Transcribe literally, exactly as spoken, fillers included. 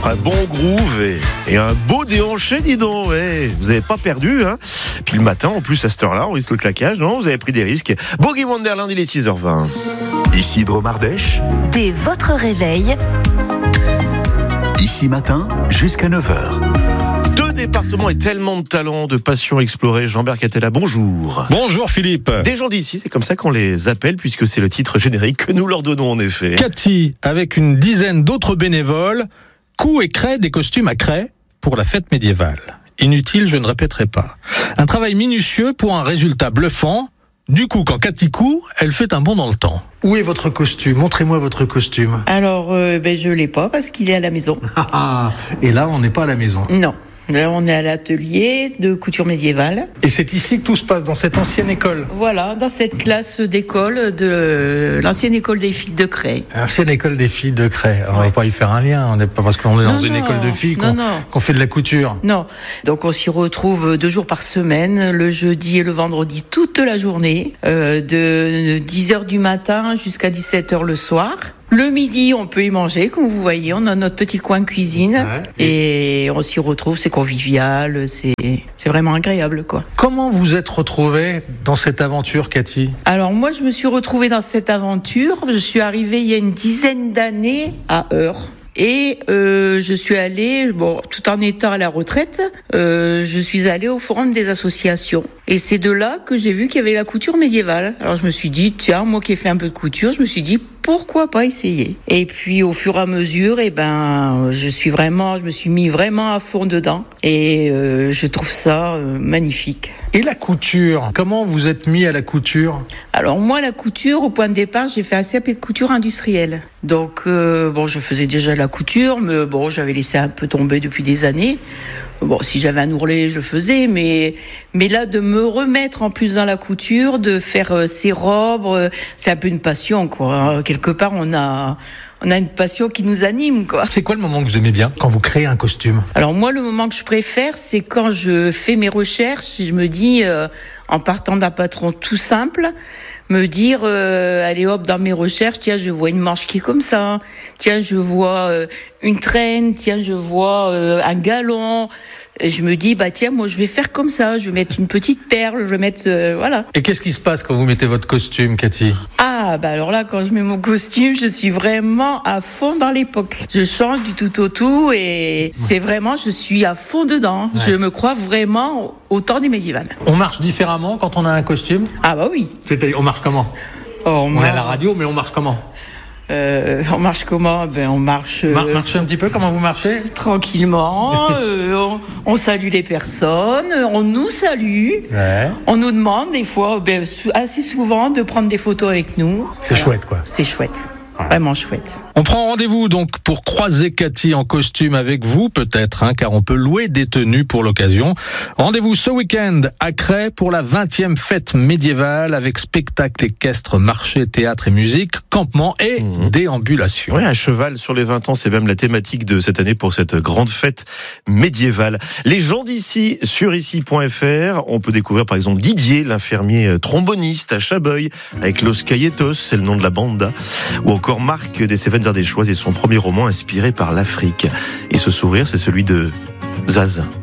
Un bon groove et, et un beau déhanché, dis donc. Ouais, vous n'avez pas perdu, hein. Puis le matin, en plus, à cette heure-là, on risque le claquage, non? Vous avez pris des risques. Boogie Wonderland, il est six heures vingt. Ici Dromardèche. Dès votre réveil. Ici matin, jusqu'à neuf heures. Deux départements et tellement de talents, de passions explorées. Jean-Bert Catella, bonjour. Bonjour Philippe. Des gens d'ici, c'est comme ça qu'on les appelle, puisque c'est le titre générique que nous leur donnons en effet. Cathy, avec une dizaine d'autres bénévoles, coud et crée des costumes à craie pour la fête médiévale. Inutile, je ne répéterai pas. Un travail minutieux pour un résultat bluffant. Du coup, quand Cathy coud, elle fait un bond dans le temps. Où est votre costume? Montrez-moi votre costume. Alors, euh, ben, je l'ai pas parce qu'il est à la maison. Et là, on n'est pas à la maison. Non. Là, on est à l'atelier de couture médiévale. Et c'est ici que tout se passe, dans cette ancienne école? Voilà, dans cette classe d'école de l'ancienne école des filles de Cray. Ancienne école des filles de Cray. Alors, Ouais. on va pas y faire un lien. On n'est pas parce qu'on est dans Non, une non. école de filles qu'on, Non, non. qu'on fait de la couture. Non. Donc, on s'y retrouve deux jours par semaine, le jeudi et le vendredi, toute la journée, euh, de dix heures du matin jusqu'à dix-sept heures le soir. Le midi, on peut y manger, comme vous voyez, on a notre petit coin cuisine Ouais. et on s'y retrouve, c'est convivial, c'est c'est vraiment agréable, quoi. Comment vous êtes retrouvée dans cette aventure, Cathy? Alors moi, je me suis retrouvée dans cette aventure. Je suis arrivée il y a une dizaine d'années à Heure. Et euh, je suis allée, bon, tout en étant à la retraite, euh, je suis allée au forum des associations. Et c'est de là que j'ai vu qu'il y avait la couture médiévale. Alors je me suis dit, tiens, moi qui ai fait un peu de couture, je me suis dit, pourquoi pas essayer? Et puis au fur et à mesure, eh ben, je suis vraiment, je me suis mis vraiment à fond dedans. Et euh, je trouve ça euh, magnifique. Et la couture? Comment vous êtes mis à la couture? Alors moi, la couture, au point de départ, j'ai fait un C A P de couture industrielle. Donc, euh, bon, je faisais déjà la couture, mais bon, j'avais laissé un peu tomber depuis des années. Bon, si j'avais un ourlet, je le faisais, mais mais là, de me remettre en plus dans la couture, de faire euh, ces robes, euh, c'est un peu une passion, quoi. Quelque part, on a on a une passion qui nous anime, quoi. C'est quoi le moment que vous aimez bien quand vous créez un costume? Alors moi, le moment que je préfère, c'est quand je fais mes recherches. Je me dis, euh, en partant d'un patron tout simple, me dire, euh, allez hop, dans mes recherches, tiens, je vois une manche qui est comme ça. Tiens, je vois euh, une traîne. Tiens, je vois euh, un galon. Et je me dis, bah tiens, moi, je vais faire comme ça. Je vais mettre une petite perle. Je vais mettre, euh, voilà. Et qu'est-ce qui se passe quand vous mettez votre costume, Cathy? Ah, bah alors là, quand je mets mon costume, je suis vraiment à fond dans l'époque. Je change du tout au tout et c'est vraiment, je suis à fond dedans. Ouais. Je me crois vraiment au temps du médiéval. On marche différemment quand on a un costume? Ah bah oui. C'est-à-dire, on marche comment? Oh, On est à la radio, mais on marche comment? Euh, on marche comment? Ben on marche euh, Mar- Marchez un petit peu, comment vous marchez? tranquillement. euh, on, on salue les personnes. On nous salue. Ouais. On nous demande des fois, ben, sou- assez souvent, de prendre des photos avec nous. C'est chouette, quoi. C'est chouette. Vraiment chouette. On prend rendez-vous donc pour croiser Cathy en costume avec vous, peut-être, hein, car on peut louer des tenues pour l'occasion. Rendez-vous ce week-end à Cray pour la vingtième fête médiévale avec spectacle équestre, marché, théâtre et musique, campement et Mmh. déambulation. Ouais, à cheval sur les vingt ans, c'est même la thématique de cette année pour cette grande fête médiévale. Les gens d'ici sur ici point f r, on peut découvrir par exemple Didier, l'infirmier tromboniste à Chabeuil, avec Los Cayetos, c'est le nom de la banda, ou encore Marc des Cévennes Ardéchoises et son premier roman inspiré par l'Afrique. Et ce sourire, c'est celui de Zaz.